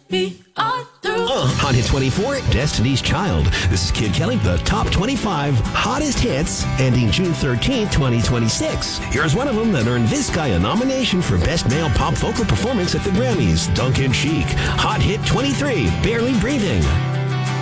we are through. Hot Hit 24, Destiny's Child. This is Kid Kelly, the top 25 hottest hits ending June 13th, 2026. Here's one of them that earned this guy a nomination for Best Male Pop Vocal Performance at the Grammys, Duncan Sheik. Hot Hit 23, Barely Breathing.